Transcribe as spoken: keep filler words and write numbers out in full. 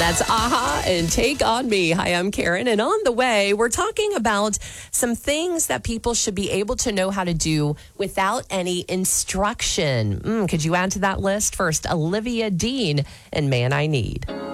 That's a-ha and Take On Me. Hi, I'm Karen. And on the way, we're talking about some things that people should be able to know how to do without any instruction. Mm, could you add to that list? First, Olivia Dean and Man I Need.